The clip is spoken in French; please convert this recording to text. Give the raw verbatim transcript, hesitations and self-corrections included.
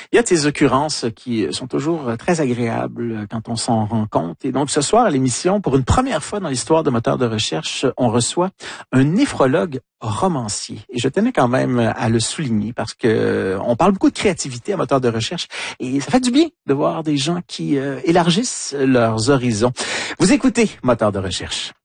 Il y a ces occurrences qui sont toujours très agréables quand on s'en rend compte. Et donc, ce soir, à l'émission, pour une première fois dans l'histoire de Moteurs de recherche, on reçoit un néphrologue romancier. Et je tenais quand même à le souligner parce que on parle beaucoup de créativité à Moteurs de recherche et ça fait du bien de voir des gens qui euh, élargissent leurs horizons. Vous écoutez Moteurs de recherche.